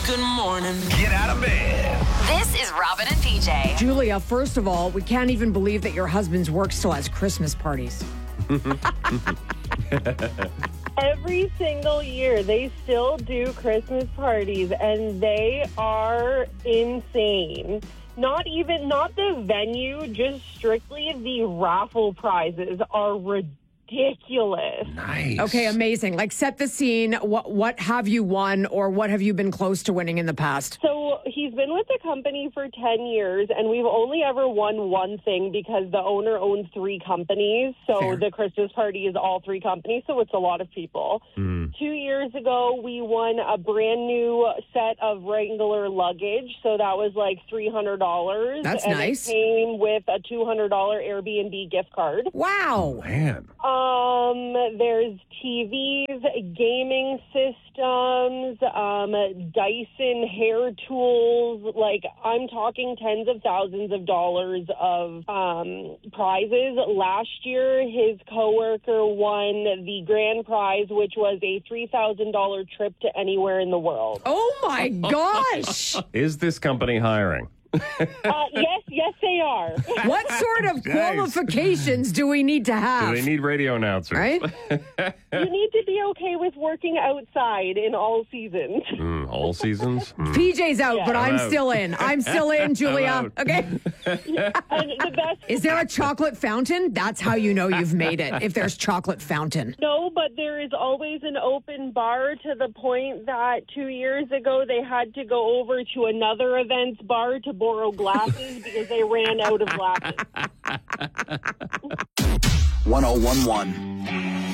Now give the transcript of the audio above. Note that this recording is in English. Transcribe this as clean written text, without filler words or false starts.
Good morning. Get out of bed. This is Robin and PJ. Julia, first of all, we can't even believe that your husband's work still has Christmas parties. Every single year, they still do Christmas parties, and they are insane. Not the venue, just strictly the raffle prizes are ridiculous. Nice. Okay, amazing. Like, set the scene. What have you won, or what have you been close to winning in the past? So he's been with the company for 10 years, and we've only ever won one thing because the owner owns 3 companies. So Fair. The Christmas party is all 3 companies, so it's a lot of people. 2 years ago, we won a brand new set of Wrangler luggage. So that was like $300. That's and nice. It came with a $200 Airbnb gift card. Wow. Man. There's TVs, gaming systems, Dyson hair tools. Like, I'm talking tens of thousands of dollars of prizes. Last year, his coworker won the grand prize, which was a $3,000 trip to anywhere in the world. Oh, my gosh. Is this company hiring? Yes, they are. What sort of Nice. qualifications do we need to have? Do they need radio announcers? Right? You need to be okay with working outside in all seasons. All seasons? PJ's out, but I'm out. still in. I'm still in, Julia. out. Okay. And the best Is there a chocolate fountain? That's how you know you've made it, if there's chocolate fountain. No, but there is always an open bar, to the point that 2 years ago they had to go over to another event's bar to borrow glasses because they ran out of glasses. 1011